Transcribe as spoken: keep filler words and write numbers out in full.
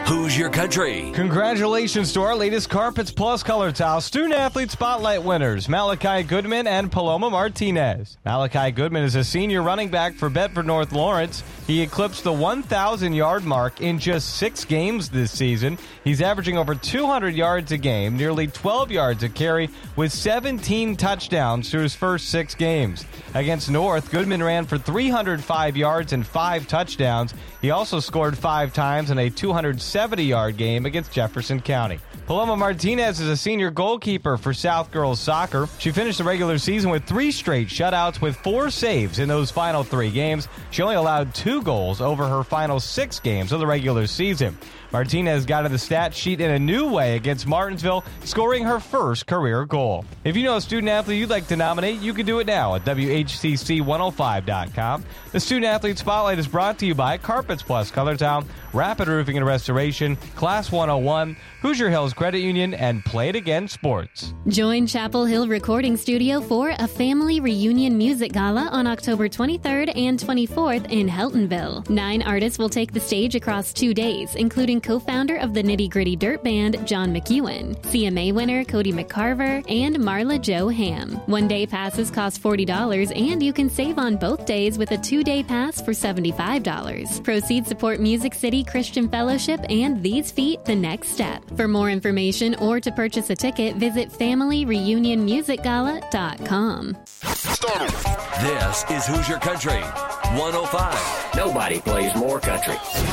Who's Your Country? Congratulations to our latest Carpets Plus Color Towel Student Athlete Spotlight winners, Malachi Goodman and Paloma Martinez. Malachi Goodman is a senior running back for Bedford North Lawrence. He eclipsed the one thousand yard mark in just six games this season. He's averaging over two hundred yards a game, nearly twelve yards a carry, with seventeen touchdowns through his first six games. Against North, Goodman ran for three hundred five yards and five touchdowns. He also scored five times in a two hundred seventy yard game against Jefferson County. Paloma Martinez is a senior goalkeeper for South Girls Soccer. She finished the regular season with three straight shutouts with four saves in those final three games. She only allowed two goals over her final six games of the regular season. Martinez got to the stat sheet in a new way against Martinsville, scoring her first career goal. If you know a student athlete you'd like to nominate, you can do it now at W H C C one oh five dot com. The Student Athlete Spotlight is brought to you by Carpets Plus Color Town, Rapid Roofing and Restoration, Class one oh one, Hoosier Hills Credit Union, and Play It Again Sports. Join Chapel Hill Recording Studio for a family reunion music gala on October twenty-third and twenty-fourth in Heltonville. Nine artists will take the stage across two days, including co-founder of the Nitty Gritty Dirt Band, John McEwen, C M A winner Cody McCarver, and Marla Jo Ham. One-day passes cost forty dollars, and you can save on both days with a two-day pass for seventy-five dollars. Proceeds support Music City Christian Fellowship and These Feet, The Next Step. For more information or to purchase a ticket, visit family reunion music gala dot com. This is Who's Your Country? one oh five. Nobody plays more country.